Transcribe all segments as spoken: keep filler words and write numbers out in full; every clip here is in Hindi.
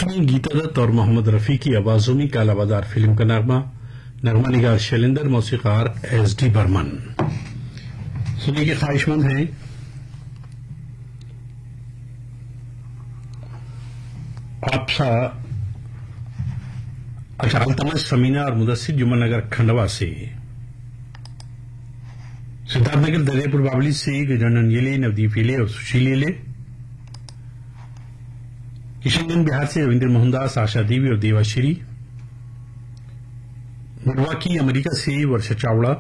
में गीता दत्त और मोहम्मद रफी की आवाजों में काला बाजार फिल्म का नगमा, नगमा निगार शैलेंद्र, मौसीकार एस डी बर्मन। सुनने के ख्वाहिशमंद हैं। आप सा अच्छा अल्तमश समीना और मुदस्सिर जुम्मन नगर खंडवा से, सिद्धार्थनगर दरियापुर बावली से गजानन येले, नवदीप येले और सुशील येले, किशनगंज बिहार से रविंद्र मोहनदास, आशा देवी और देवाश्री, मिलवाकी अमेरिका से वर्षा चावड़ा,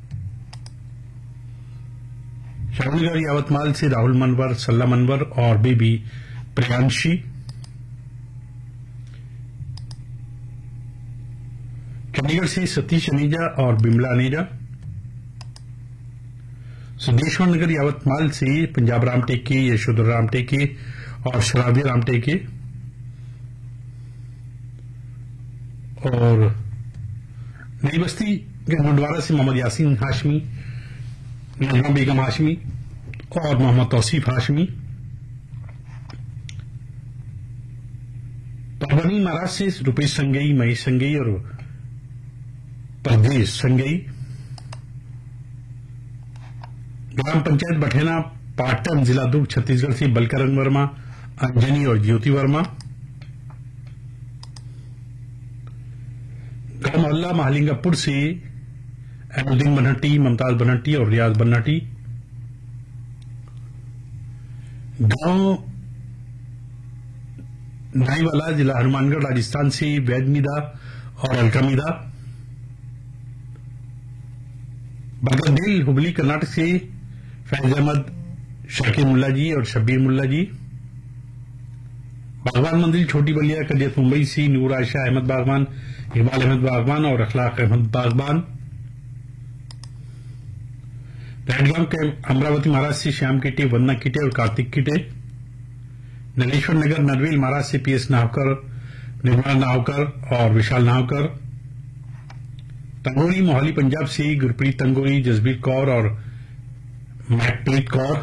श्यामनगर यावतमाल से राहुल मनवर, सल्ला मनवर और बेबी प्रियांशी, चंडीगढ़ से सतीश अनेजा और बिमला अनेजा, सिद्धेश्वर नगर यावतमाल से पंजाब राम टेके, यशोधर राम टेके और श्राव्य राम टेके, और नई बस्ती गंडवारा से मोहम्मद यासीन हाशमी, नजमा बेगम हाशमी और मोहम्मद तौसीफ हाशमी, परभनी महाराष्ट्र से रुपेश संगई, महेश संगई और परदेश संगई, ग्राम पंचायत बठेना पाटन, जिला दुर्ग छत्तीसगढ़ से बलकरण वर्मा, अंजनी और ज्योति वर्मा, गांव मोहल्ला महालिंगापुर से अहमुद्दीन बनहट्टी, ममताज बनहट्टी और रियाज बनहट्टी, गांव नाईवाला, जिला हनुमानगढ़ राजस्थान से वैदमिदा और अलकामिदा, बगलदेल हुबली कर्नाटक से फैज अहमद, शाकिर मुल्ला जी और शब्बीर मुल्ला जी, बागवान मंदिर छोटी बलिया कदियत मुंबई से नूर आयशा अहमद बागवान, इकबाल अहमद बागवान और अखलाक अहमद बागवान, राजगांव के अमरावती महाराज से श्याम किटे, वन्ना किटे और कार्तिक किटे, नलेश्वर नगर नरवेल महाराज से पीएस नावकर, निर्मला नावकर और विशाल नावकर, तंगोरी मोहाली पंजाब से गुरप्रीत तंगोरी, जसबीर कौर और मैकप्रीत कौर,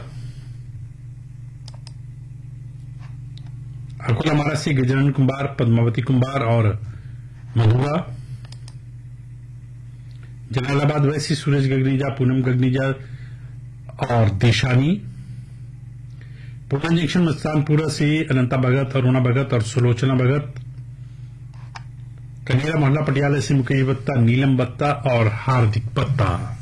अकोला महाराज से गजानन कुंभार, पद्मावती कुंभार और मधुआ, जलालाबाद वैसी सूरज गगनीजा, पूनम गगनीजा और देशानी, पूना जंक्शन मस्तानपुरा से अनंता भगत, अरुणा भगत और सुलोचना भगत, कनेरा मोहल्ला पटियाला से मुकेश बत्ता, नीलम बत्ता और हार्दिक बत्ता।